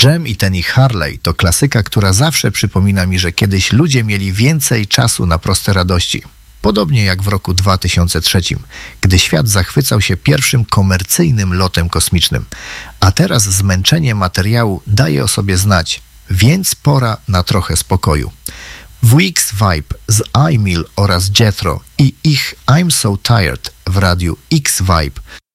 Jam i ten ich Harley to klasyka, która zawsze przypomina mi, że kiedyś ludzie mieli więcej czasu na proste radości. Podobnie jak w roku 2003, gdy świat zachwycał się pierwszym komercyjnym lotem kosmicznym. A teraz zmęczenie materiału daje o sobie znać, więc pora na trochę spokoju. WX Vibe z iMill oraz Jethro i ich I'm So Tired w radiu X Vibe